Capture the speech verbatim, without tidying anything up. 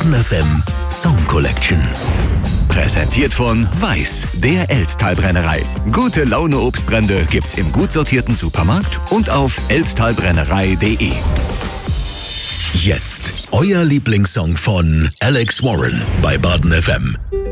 Baden F M Song Collection. Präsentiert von Weiß, der Elztal-Brennerei. Gute Laune Obstbrände gibt's im gut sortierten Supermarkt und auf elztalbrennerei punkt de. Jetzt euer Lieblingssong von Alex Warren bei Baden F M.